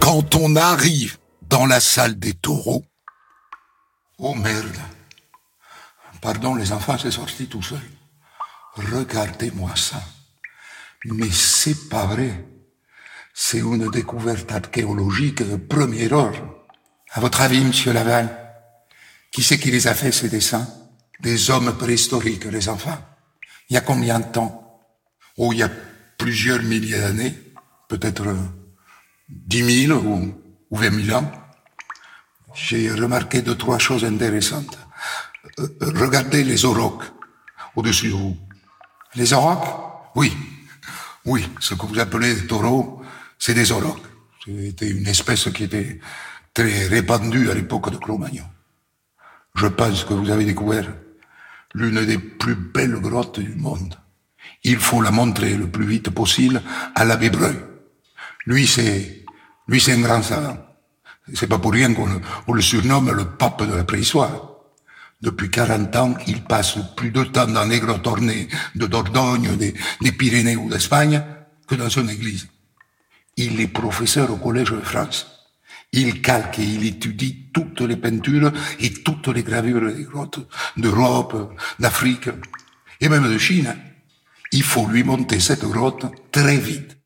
Quand on arrive dans la salle des taureaux, oh merde, pardon les enfants, c'est sorti tout seul. Regardez-moi ça. Mais c'est pas vrai. C'est une découverte archéologique de premier ordre. À votre avis, monsieur Laval, qui c'est qui les a fait, ces dessins? Des hommes préhistoriques, les enfants. Il y a combien de temps? Oh, il y a plusieurs milliers d'années. Peut-être 10 000 ou 20 000 ans. J'ai remarqué 2-3 choses intéressantes. Regardez les aurochs au-dessus de vous. Les aurochs? Oui. Oui, ce que vous appelez des taureaux, c'est des aurochs. C'était une espèce qui était très répandue à l'époque de Cro-Magnon. Je pense que vous avez découvert l'une des plus belles grottes du monde. Il faut la montrer le plus vite possible à l'abbé Breuil. Lui, c'est un grand savant. C'est pas pour rien qu'on le surnomme le pape de la préhistoire. Depuis 40 ans, il passe plus de temps dans les grottes ornées de Dordogne, des Pyrénées ou d'Espagne que dans son église. Il est professeur au Collège de France. Il calque et il étudie toutes les peintures et toutes les gravures des grottes d'Europe, d'Afrique et même de Chine. Il faut lui monter cette grotte très vite.